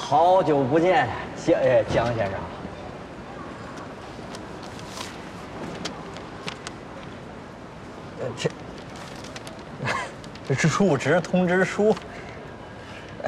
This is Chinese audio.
好久不见，江先生。这入职通知书，